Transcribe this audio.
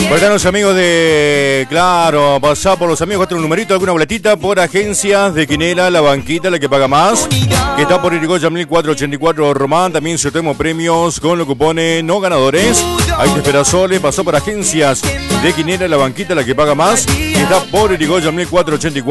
Por acá los amigos de... Claro, pasá por los amigos, un numerito, alguna boletita por agencias de Quinela, La Banquita, la que paga más. Que está por Irigoyen 1484 Román. También sorteamos premios con los cupones no ganadores. Ahí te espera Sole, pasó por agencias de Quinela, La Banquita, la que paga más. Que está por Irigoyen 1484.